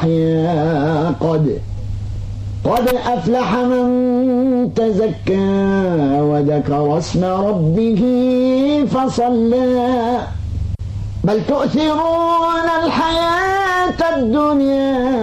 قد أفلح من تزكى وذكر اسم ربه فصلى بل تؤثرون الحياة الدنيا